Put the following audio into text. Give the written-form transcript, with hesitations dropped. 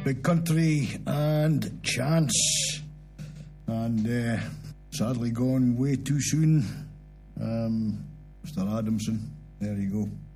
Big Country and Chance. And sadly gone way too soon. Mr. Adamson. There you go.